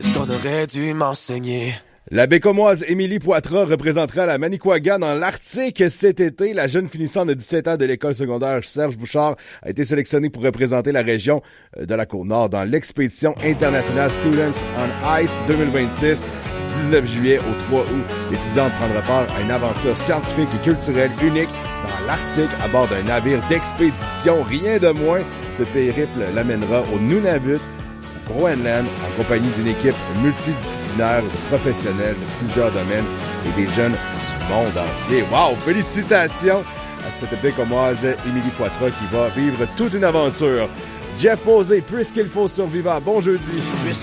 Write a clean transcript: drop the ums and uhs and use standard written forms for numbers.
de ce qu'on aurait dû m'enseigner. La Bécomoise Émilie Poitras représentera la Manicouagan dans l'Arctique cet été. La jeune finissante de 17 ans de l'école secondaire Serge Bouchard a été sélectionnée pour représenter la région de la Côte-Nord dans l'expédition internationale Students on Ice 2026 du 19 juillet au 3 août. L'étudiante prendra part à une aventure scientifique et culturelle unique dans l'Arctique à bord d'un navire d'expédition. Rien de moins, ce périple l'amènera au Nunavut, Groenland, en compagnie d'une équipe multidisciplinaire de professionnels de plusieurs domaines et des jeunes du monde entier. Wow! Félicitations à cette Bécomoise Émilie Poitras qui va vivre toute une aventure. Jeff Posey, puisqu'il faut survivre. Bon jeudi.